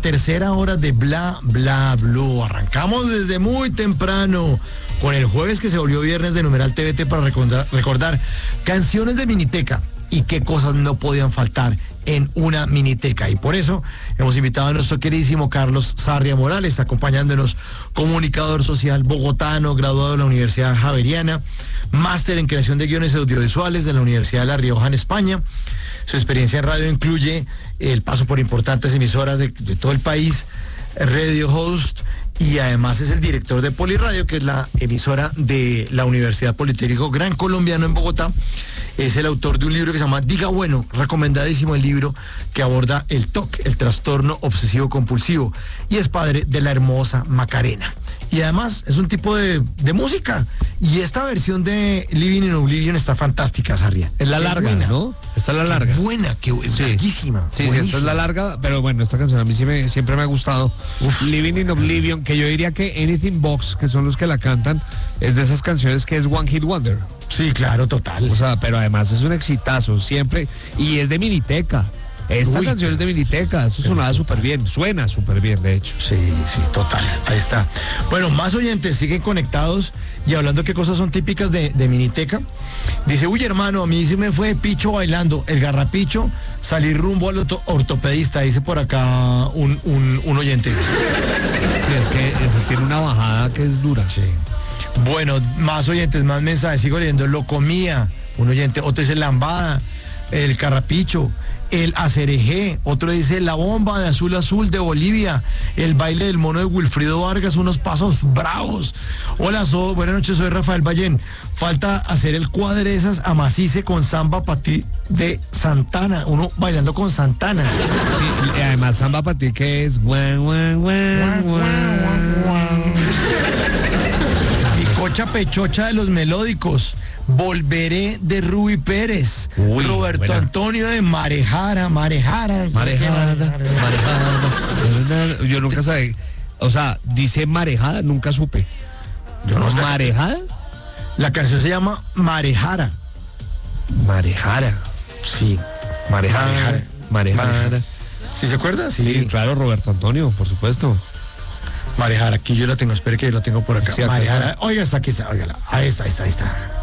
tercera hora de Bla Bla Blue. Arrancamos desde muy temprano con el jueves que se volvió viernes de Numeral TVT para recordar canciones de Miniteca y qué cosas no podían faltar en una miniteca. Y por eso hemos invitado a nuestro queridísimo Carlos Sarria Morales, acompañándonos, comunicador social bogotano, graduado de la Universidad Javeriana, máster en creación de guiones audiovisuales de la Universidad de La Rioja en España. Su experiencia en radio incluye el paso por importantes emisoras de todo el país, radio host, y además es el director de Poliradio, que es la emisora de la Universidad Politécnico Gran Colombiano en Bogotá. Es el autor de un libro que se llama Diga Bueno, recomendadísimo el libro, que aborda el TOC, el trastorno obsesivo compulsivo, y es padre de la hermosa Macarena. Y además es un tipo de música, y esta versión de Living in Oblivion está fantástica, Sarria. Es la larga, buena, ¿no? Esta es la larga. Buena, que es larguísima. Sí, esta es la larga, pero bueno, esta canción a mí siempre me ha gustado. Living in Oblivion, que yo diría que Anything Box, que son los que la cantan, es de esas canciones que es One Hit Wonder. Sí, claro, total. O sea, pero además es un exitazo, siempre, y es de Miniteca. Esta canción es de Miniteca, eso sonaba súper bien, suena súper bien, de hecho. Sí, total, ahí está. Bueno, más oyentes siguen conectados y hablando de qué cosas son típicas de Miniteca. Dice, uy, hermano, a mí sí me fue picho bailando, el garrapicho, salí rumbo al ortopedista, dice por acá un oyente. Sí, es que ese tiene una bajada que es dura. Sí. Bueno, más oyentes, más mensajes, sigo leyendo. Lo comía, un oyente, otro dice lambada, el carrapicho, el acerejé, otro dice la bomba de azul azul de Bolivia, el baile del mono de Wilfrido Vargas, unos pasos bravos. Hola, buenas noches, soy Rafael Ballén. Falta hacer el cuadrezas amacice con samba patí de Santana, uno bailando con Santana. Sí, y además samba patí que es Cocha pechocha de los melódicos. Volveré de Rubí Pérez. Uy, Roberto buena. Antonio de Marejara. Yo nunca sabía. O sea, dice marejada, nunca supe. Yo no sé. ¿Marejada? La canción se llama Marejara. Marejara. Sí. Marejara. ¿Sí se acuerda? Sí, claro, Roberto Antonio, por supuesto. Marejara, aquí yo la tengo, espere que yo la tengo por acá. Sí, acá Marejara, está. oiga, está aquí, está, óigala. Ahí está.